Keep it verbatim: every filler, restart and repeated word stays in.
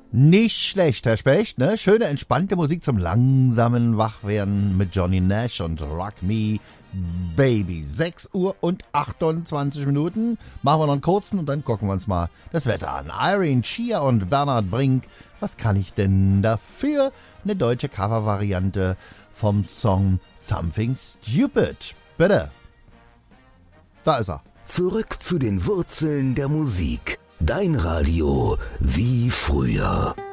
Nicht schlecht, Herr Specht, ne? Schöne, entspannte Musik zum langsamen Wachwerden mit Johnny Nash und Rock Me Baby. sechs Uhr und achtundzwanzig Minuten. Machen wir noch einen kurzen und dann gucken wir uns mal das Wetter an. Irene Chia und Bernhard Brink. Was kann ich denn dafür? Eine deutsche Covervariante vom Song Something Stupid. Bitte. Da ist er. Zurück zu den Wurzeln der Musik. Dein Radio wie früher.